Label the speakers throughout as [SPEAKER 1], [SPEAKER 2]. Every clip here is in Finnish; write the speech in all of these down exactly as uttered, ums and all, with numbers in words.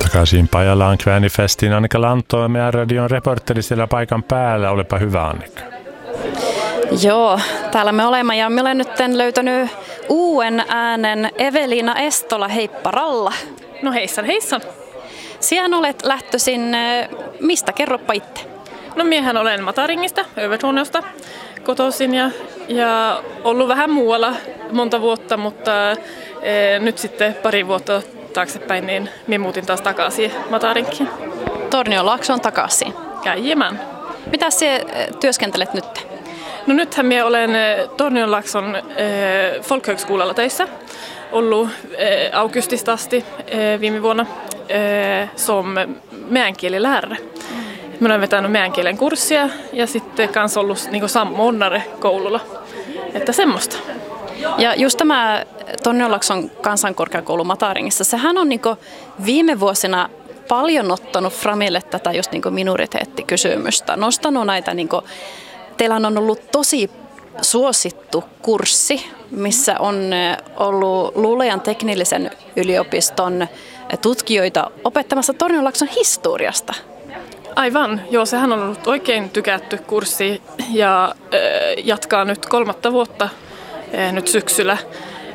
[SPEAKER 1] Takaisin Pajalaan Kväänifestiin Annika Lantto, meidän radion reporteri siellä paikan päällä. Olepa hyvä, Annika.
[SPEAKER 2] Joo, täällä me olemme ja me olen nyt löytänyt uuden äänen. Evelina Estola, heippa ralla.
[SPEAKER 3] No heissan, heissan.
[SPEAKER 2] Siihen olet lähtöisin, mistä? Kerropa itse.
[SPEAKER 3] No miehän olen Mataringista, Övertorneosta kotoisin ja, ja ollut vähän muualla monta vuotta, mutta e, nyt sitten pari vuotta taaksepäin niin minä muutin taas takaisin Matarinkiin.
[SPEAKER 2] Tornionlaaksoon takaisin.
[SPEAKER 3] Jajamän.
[SPEAKER 2] Mitä sinä työskentelet nyt?
[SPEAKER 3] No nythän minä olen Tornionlaakson e, folkhögskolalla töissä. Ollut e, augustista asti e, viime vuonna e, som meänkielilärare. Minä olen vetänyt meänkielen kurssia ja sitten kans ollut niin sammunnare koululla. Että semmoista.
[SPEAKER 2] Ja just tämä Tornionlaakson kansankorkeakoulu Mataringissa, sehän on niin viime vuosina paljon ottanut framille tätä just niin minoriteettikysymystä. Nostanut näitä, niin kuin, teillähän on ollut tosi suosittu kurssi, missä on ollut Lulean teknillisen yliopiston tutkijoita opettamassa Tornionlaakson historiasta.
[SPEAKER 3] Aivan, joo, sehän on ollut oikein tykätty kurssi ja äh, jatkaa nyt kolmatta vuotta äh, nyt syksyllä. Äh,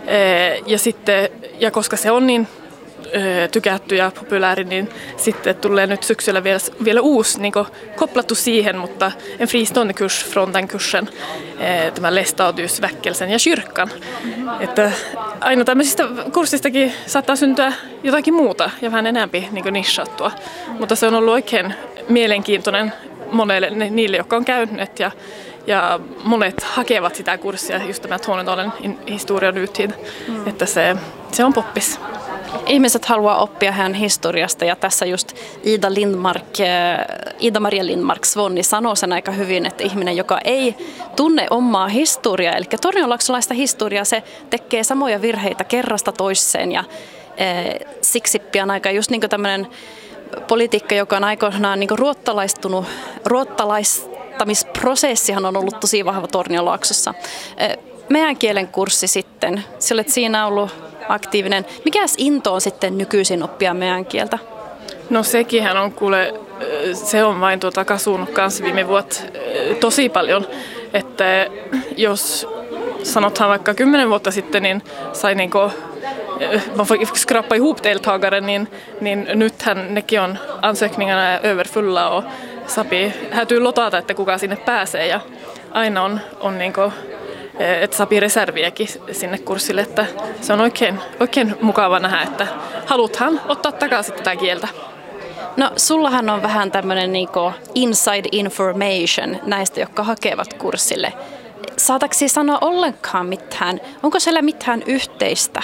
[SPEAKER 3] ja, sitten, ja koska se on niin äh, tykätty ja populääri, niin sitten tulee nyt syksyllä vielä, vielä uusi niin koplattu siihen, mutta en fristående kurs från den kursen, äh, tämä Lestadius, Väckelsen ja Kyrkan. Että aina tämmöisistä kurssistakin saattaa syntyä jotakin muuta ja vähän enemmän niin nischattua, mutta se on ollut oikein mielenkiintoinen monelle niille, jotka on käyneet ja, ja monet hakevat sitä kurssia, just tämä Tornedalen historia nutid, mm. että se, se on poppis.
[SPEAKER 2] Ihmiset haluaa oppia hän historiasta ja tässä just Ida Lindmark, Ida-Maria Lindmark Svonni sanoo sen aika hyvin, että ihminen, joka ei tunne omaa historiaa, eli tornionlaaksolaista historiaa, se tekee samoja virheitä kerrasta toiseen ja e, siksi pian aika just niin kuin tämmöinen politiikka, joka on aikoinaan niin kuin ruottalaistunut, ruottalaistamisprosessihan on ollut tosi vahva Tornionlaaksossa. Meidän kielen kurssi sitten, sä olet siinä ollut aktiivinen. Mikäs into on sitten nykyisin oppia meidän kieltä?
[SPEAKER 3] No sekinhän on kuule, se on vain tuota kasunut kanssa viime vuotta tosi paljon, että jos sanotaan vaikka kymmenen vuotta sitten, niin sai niinku man får skrapa ihop deltagare, niin, niin nythän nekin on ansökningarna överfulla och sapi hätyy lotata, että kuka sinne pääsee ja aina on, on niinku, että sapi reserviäkin sinne kurssille, että se on oikein, oikein mukava nähdä, että haluthan ottaa takaisin tätä kieltä.
[SPEAKER 2] No sullahan on vähän tämmöinen niinku inside information näistä, jotka hakevat kurssille. Saataanko sanoa ollenkaan mitään? Onko siellä mitään yhteistä?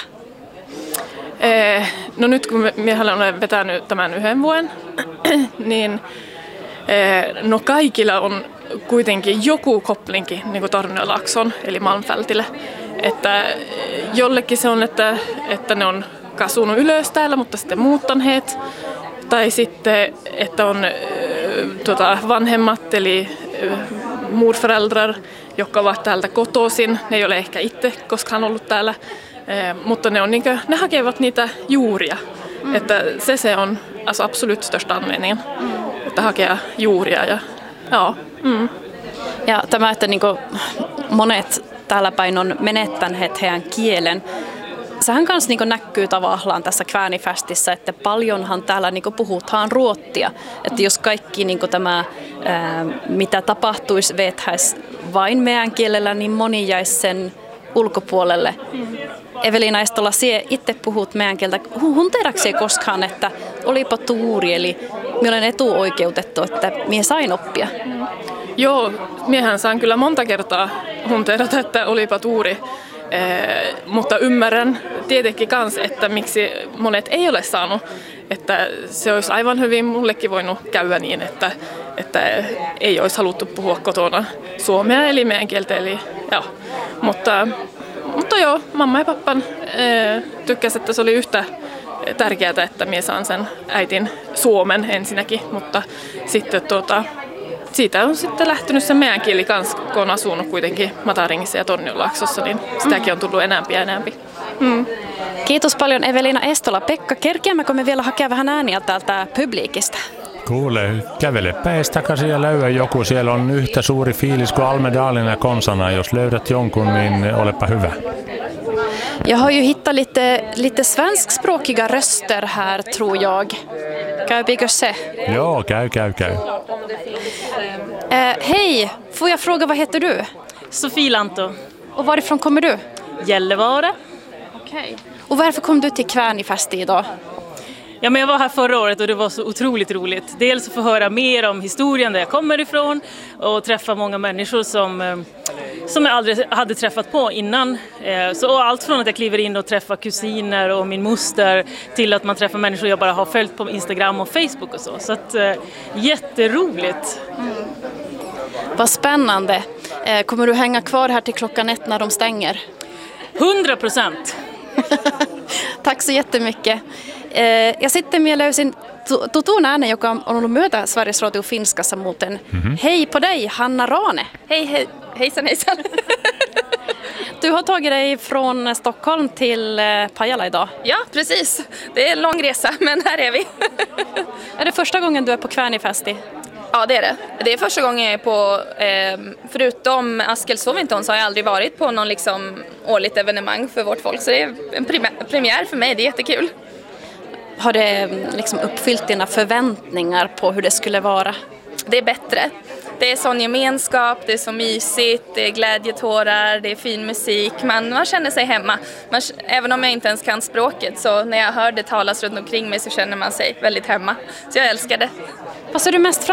[SPEAKER 3] No nyt kun minä olen vetänyt tämän yhden vuoden, niin no kaikilla on kuitenkin joku koplinki niin kuin Tornionlaakson eli Malmfältille. Että jollekin se on, että, että ne on kasunut ylös täällä, mutta sitten muuttaneet. Tai sitten, että on tuota, vanhemmat eli morföräldrar, jotka ovat täältä kotoisin. Ne ei ole ehkä itse koskaan ollut täällä. Eh, mutta ne, on niinkö, ne hakevat niitä juuria. Mm. Että se, se on alltså absolut största anledningen, mm. että hakea juuria. Ja, ja, mm.
[SPEAKER 2] ja tämä, että niinku monet täällä päin on menettäneet heidän kielen, sehän kanssa niinku näkyy tavallaan tässä Kväänifestissä, että paljonhan täällä niinku puhutaan ruottia. Että jos kaikki niinku tämä, ää, mitä tapahtuisi, veethäisi vain meidän kielellä, niin moni jäisi sen ulkopuolelle. Mm. Evelina Estola, sie itse puhut meidän kieltä. Hunteeraksi ei koskaan, että olipa tuuri, eli minä olen etuoikeutettu, että minä sain oppia.
[SPEAKER 3] Mm. Joo, miehän saan kyllä monta kertaa hunteerata, että olipa tuuri. Eh, mutta ymmärrän tietenkin kans, että miksi monet ei ole saanut. Että se olisi aivan hyvin mullekin voinut käydä niin, että, että ei olisi haluttu puhua kotona suomea eli meidän kieltä. Eli, joo. Mutta, mutta joo, mamma ja pappan eh, tykkäsivät, että se oli yhtä tärkeää, että minä saan sen äitin suomen ensinnäkin. Mutta sitten tuota, siitä on sitten lähtenyt se meidän kieli kanssa, kun on asunut kuitenkin Mataringissa ja Tornionlaaksossa, niin sitäkin on tullut enämpi ja enämpi. Mm.
[SPEAKER 2] Kiitos paljon Evelina Estola. Pekka, kerkeämmekö me vielä hakea vähän ääniä täältä publiikista?
[SPEAKER 1] Kuule, kävele päis takaisin ja löyä joku. Siellä on yhtä suuri fiilis kuin Almedalina konsana. Jos löydät jonkun, niin olepa hyvä.
[SPEAKER 2] Jag har ju hittat lite, lite svenskspråkiga röster här, tror jag. Käykö se?
[SPEAKER 1] Joo, käy, käy, käy.
[SPEAKER 2] Eh, hej, får jag fråga vad heter du?
[SPEAKER 4] Sofie Lanto.
[SPEAKER 2] Och varifrån kommer du?
[SPEAKER 4] Gällivare.
[SPEAKER 2] Okej. Och varför kom du till Kvänifesti idag?
[SPEAKER 4] Ja, men jag var här förra året och det var så otroligt roligt. Dels att få höra mer om historien där jag kommer ifrån och träffa många människor som, som jag aldrig hade träffat på innan. Så allt från att jag kliver in och träffar kusiner och min moster till att man träffar människor jag bara har följt på Instagram och Facebook och så. Så att, jätteroligt.
[SPEAKER 2] Mm. Vad spännande. Kommer du hänga kvar här till klockan ett när de stänger?
[SPEAKER 4] Hundra procent.
[SPEAKER 2] Tack så jättemycket. Ja sitten minä löysin tutun äänen, joka on ollut myötä Sveriges Radio Finskassa muuten. Mm-hmm. Hej på dig, Hanna Rane.
[SPEAKER 5] Hej, hej. Hejsan, hejsan.
[SPEAKER 2] Du har tagit dig från Stockholm till Pajala idag.
[SPEAKER 5] Ja, precis. Det är en lång resa, men här är vi.
[SPEAKER 2] Är det första gången du är på Kvänifesti?
[SPEAKER 5] Ja, det är det. Det är första gången jag är på, eh, förutom Askelssovinton så har jag aldrig varit på någon liksom årligt evenemang för vårt folk. Så det är en premiär för mig, det är jättekul.
[SPEAKER 2] Har det liksom uppfyllt dina förväntningar på hur det skulle vara?
[SPEAKER 5] Det är bättre. Det är sån gemenskap, det är så mysigt, det är glädjetårar, det är fin musik. Man, man känner sig hemma. Man, även om jag inte ens kan språket så när jag hör det talas runt omkring mig så känner man sig väldigt hemma. Så jag älskar det.
[SPEAKER 2] Vad ser du mest